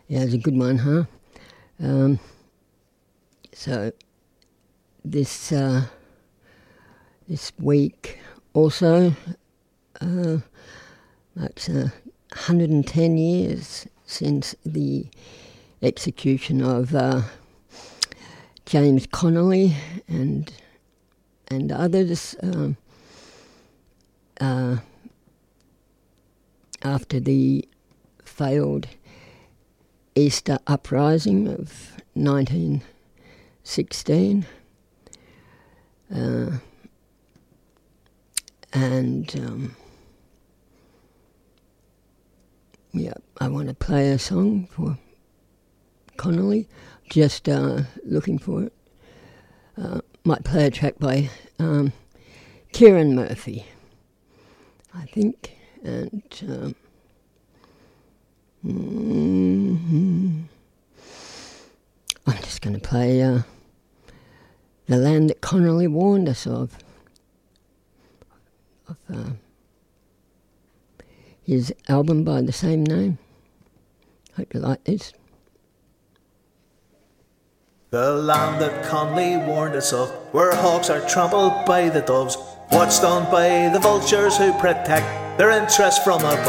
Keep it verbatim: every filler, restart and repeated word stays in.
Yeah, it's a good one, huh? Um, so this uh, this week also uh, marks uh, one hundred ten years since the execution of uh, James Connolly and and others um, uh, after the failed Easter uprising of nineteen sixteen, uh, and um, yeah, I want to play a song for Connolly. Just uh, looking for it. Uh, might play a track by um, Kieran Murphy, I think, and. Um, Mm-hmm. I'm just going to play uh, The Land That Connolly Warned Us Of, of uh, his album by the same name. Hope you like this. The land that Connolly warned us of, where hawks are trampled by the doves, watched on by the vultures who protect their interests from above.